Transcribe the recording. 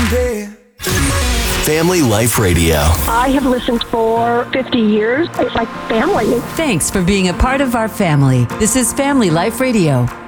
someday. Family Life Radio. I have listened for 50 years. It's like family. Thanks for being a part of our family. This is Family Life Radio.